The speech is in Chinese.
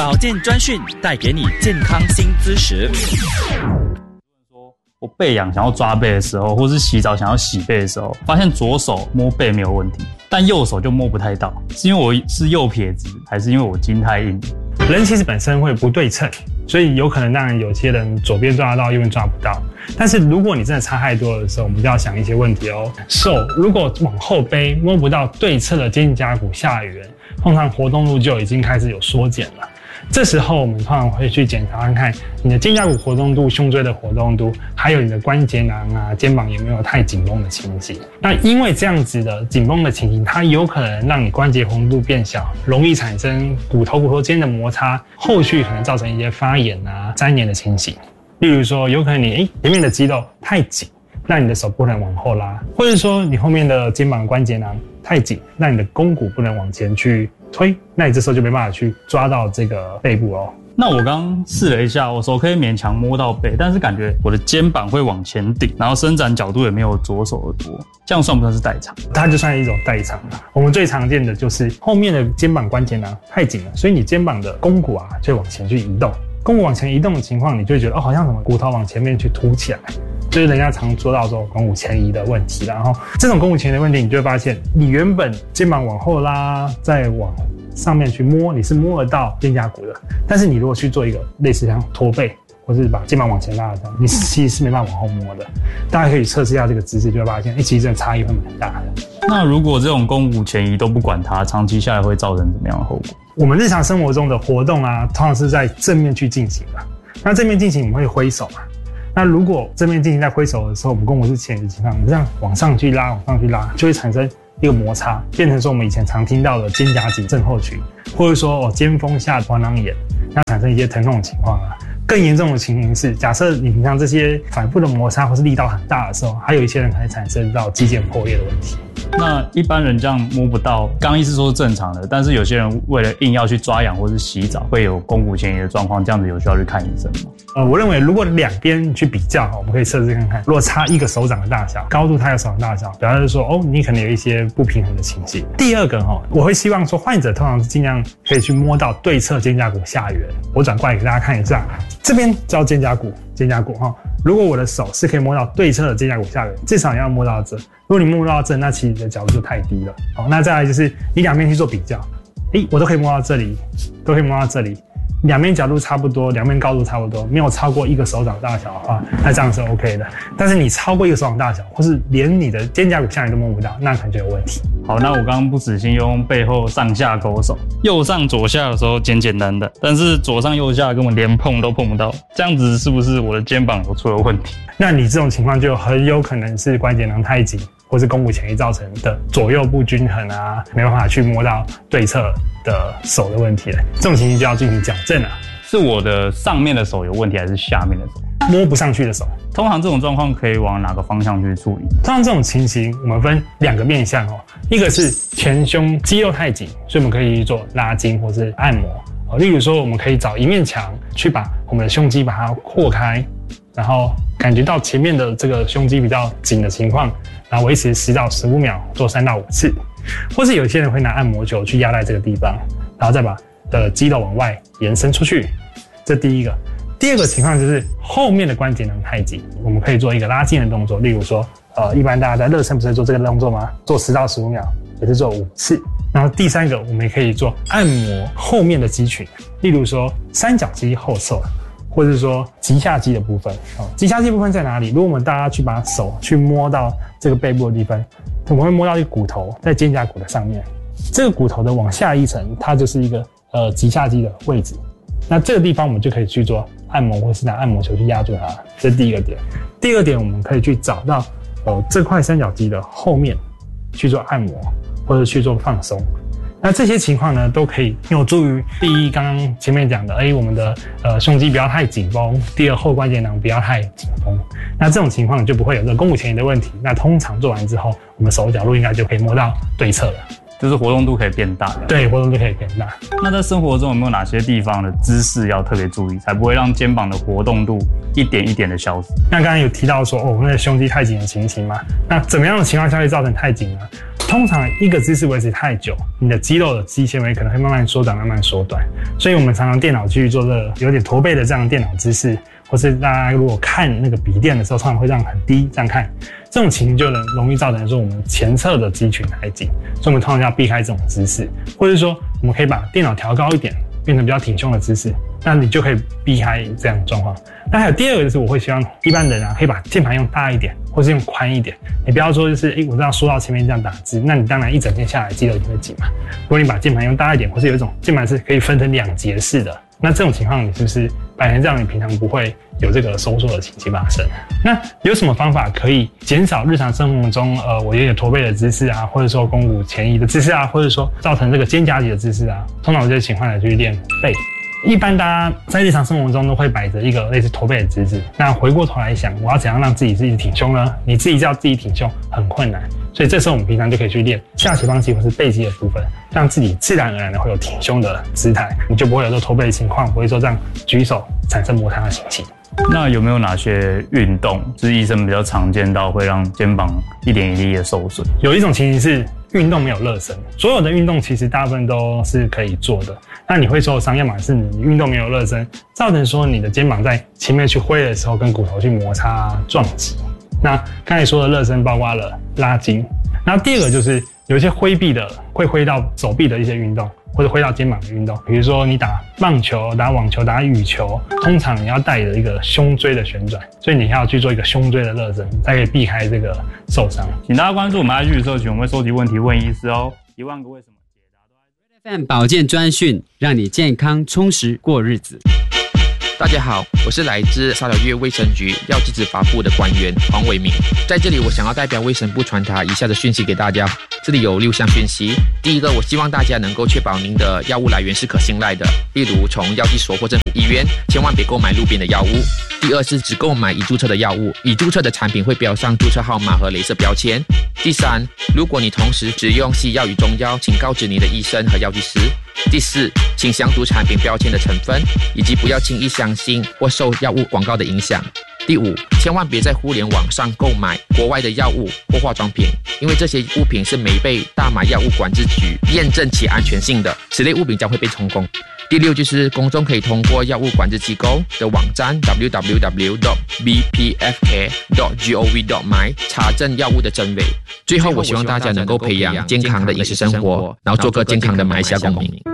保健专讯带给你健康新知识。 我背痒想要抓背的时候，或是洗澡想要洗背的时候，发现左手摸背没有问题，但右手就摸不太到，是因为我是右撇子，还是因为我筋太硬？ 人其实本身会不对称，所以有可能让有些人左边抓得到，右边抓不到。但是如果你真的差太多的时候，我们就要想一些问题哦。手如果往后背摸不到对侧的肩胛骨下缘，通常活动度就已经开始有缩减了。这时候我们通常会去检查看看你的肩胛骨活动度、胸椎的活动度，还有你的关节囊啊、肩膀有没有太紧绷的情形。那因为这样子的紧绷的情形，它有可能让你关节活动度变小，容易产生骨头间的摩擦，后续可能造成一些发炎啊、粘连的情形。例如说，有可能你前面的肌肉太紧，让你的手不能往后拉，或者说你后面的肩膀关节囊太紧，让你的肱骨不能往前去推，那你这时候就没办法去抓到这个背部哦。 那我刚刚试了一下，我手可以勉强摸到背，但是感觉我的肩膀会往前顶，然后伸展角度也没有左手的多，这样算不算是代偿？ 它就算是一种代偿了。我们最常见的就是后面的肩膀关节囊太紧了，所以你肩膀的肱骨啊就往前去移动。肱骨往前移动的情况，你就会觉得好像什么骨头往前面去凸起来，就是人家常说到说肱骨前移的问题。然后这种肱骨前移的问题，你就会发现你原本肩膀往后拉，再往上面去摸，你是摸得到肩胛骨的。但是你如果去做一个类似像驼背，或是把肩膀往前拉的这样，你其实是没办法往后摸的。大家可以测试一下这个姿势，就会发现，其实真的差异会蛮大的。 那如果这种肱骨前移都不管它，长期下来会造成怎么样的后果？ 我们日常生活中的活动啊，通常是在正面去进行的。那正面进行我们会挥手嘛？那如果正面进行在挥手的时候，我们肱骨是前移的情况，我们这样往上去拉，就会产生一个摩擦，变成说我们以前常听到的肩胛颈症候群，或者说肩峰下环囊炎，那产生一些疼痛的情况啊。更严重的情形是，假设你平常这些反复的摩擦或是力道很大的时候，还有一些人可能产生到肌腱破裂的问题。 那一般人这样摸不到，刚医师说是正常的，但是有些人为了硬要去抓痒或是洗澡，会有肱骨前移的状况，这样子有需要去看医生吗？ 我认为如果两边去比较，我们可以测试看看，如果差一个手掌的大小，高度差一个手掌大小，表示说你可能有一些不平衡的情形。第二个我会希望说患者通常是尽量可以去摸到对侧肩胛骨下缘。我转过来给大家看一下，这边叫肩胛骨如果我的手是可以摸到对侧的肩胛骨下缘，至少你要摸到这。如果你摸不到这，那其实你的角度就太低了。那再来就是你两边去做比较，我都可以摸到这里，两边角度差不多，两边高度差不多，没有超过一个手掌大小的话，那这样是 OK 的。但是你超过一个手掌大小，或是连你的肩胛骨下缘都摸不到，那可能就有问题。 好，那我刚刚不死心用背后上下勾手，右上左下的时候简单的，但是左上右下根本连碰都碰不到，这样子是不是我的肩膀有出了问题？ 那你这种情况就很有可能是关节囊太紧，或是肱骨前移造成的左右不均衡啊，没办法去摸到对侧的手的问题了。这种情形就要进行矫正了。 是我的上面的手有问题，还是下面的手摸不上去的手？ 通常这种状况可以往哪个方向去处理？ 通常这种情形我们分两个面向一个是前胸肌肉太紧，所以我们可以做拉筋或是按摩。例如说我们可以找一面墙去把我们的胸肌把它扩开，然后感觉到前面的这个胸肌比较紧的情况，然后维持10到15秒，做3到5次。或是有些人会拿按摩球去压在这个地方，然后再把的肌肉往外延伸出去。这第一个。第二个情况就是后面的关节囊太紧，我们可以做一个拉筋的动作。例如说一般大家在热身不是做这个动作吗？做10到15秒，也是做5次。然后第三个，我们也可以做按摩后面的肌群，例如说三角肌后侧，或者是说棘下肌的部分。棘下肌部分在哪里？如果我们大家去把手去摸到这个背部的地方，我们会摸到一个骨头在肩胛骨的上面，这个骨头的往下一层，它就是一个棘下肌的位置。那这个地方我们就可以去做按摩，或是拿按摩球去压住它，这是第一个点。第二点，我们可以去找到这块三角肌的后面去做按摩，或者去做放松。那这些情况呢，都可以有助于第一，刚刚前面讲的，我们的胸肌不要太紧绷；第二，后关节囊不要太紧绷。那这种情况就不会有这个肱骨前移的问题。那通常做完之后，我们手脚路应该就可以摸到对侧了。 就是活动度可以变大。 对，活动度可以变大。 那在生活中有没有哪些地方的姿势要特别注意，才不会让肩膀的活动度一点一点的消失？ 那刚刚有提到说，那个胸肌太紧的情形嘛，那怎么样的情况下会造成太紧呢？通常一个姿势维持太久，你的肌肉的肌纤维可能会慢慢缩短，慢慢缩短。所以我们常常电脑去做这个有点驼背的这样的电脑姿势，或是大家如果看那个笔电的时候，通常会这样很低这样看，这种情形就容易造成说我们前侧的肌群太紧，所以我们通常要避开这种姿势，或者说我们可以把电脑调高一点，变成比较挺胸的姿势，那你就可以避开这样的状况。那还有第二个就是我会希望一般人可以把键盘用大一点，或是用宽一点。你不要说就是我这样缩到前面这样打字，那你当然一整天下来肌肉一定会紧嘛。如果你把键盘用大一点，或是有一种键盘是可以分成2节式的，那这种情况你是不是摆成这样，你平常不会有这个收缩的情形发生？那有什么方法可以减少日常生活中我有点驼背的姿势或者说肱骨前移的姿势或者说造成这个肩胛肌的姿势通常这些情况来去练背。一般大家在日常生活中都会摆着一个类似驼背的姿势，那回过头来想，我要怎样让自己挺胸呢？你自己叫自己挺胸很困难，所以这时候我们平常就可以去练下斜方肌或是背肌的部分，让自己自然而然的会有挺胸的姿态，你就不会有这驼背的情况，不会说这样举手产生摩擦的情形。 那有没有哪些运动是医生比较常见到会让肩膀一点一滴的受损？ 有一种情形是运动没有热身，所有的运动其实大部分都是可以做的。那你会受伤，要么是你运动没有热身，造成说你的肩膀在前面去挥的时候跟骨头去摩擦撞击。那刚才说的热身包括了拉筋。然后第二个就是有一些挥臂的会挥到手臂的一些运动，或者挥到肩膀的运动，比如说你打棒球、打网球、打羽球，通常你要带着一个胸椎的旋转，所以你要去做一个胸椎的热身，才可以避开这个受伤。 请大家关注我们 IG 社群，我们会收集问题问医师哦，1万个为什么解答都在 FM 保健专讯，让你健康充实过日子。 大家好，我是来自沙捞越卫生局药剂执法部的官员黄伟明，在这里我想要代表卫生部传达以下的讯息给大家。这里有6项讯息。第一个，我希望大家能够确保您的药物来源是可信赖的，例如从药剂所或政府医院，千万别购买路边的药物。第二是只购买已注册的药物，已注册的产品会标上注册号码和雷射标签。第三，如果你同时只用西药与中药，请告知你的医生和药剂师。第四，请详读产品标签的成分，以及不要轻易相信或受药物广告的影响。第五，千万别在互联网上购买国外的药物或化妆品，因为这些物品是没被大麻药物管制局验证其安全性的，此类物品将会被充公。第六就是公众可以通过药物管制机构的网站 www.bpfk.gov.my 查证药物的真伪。最后，我希望大家能够培养健康的饮食生活，然后做个健康的马来西亚公民。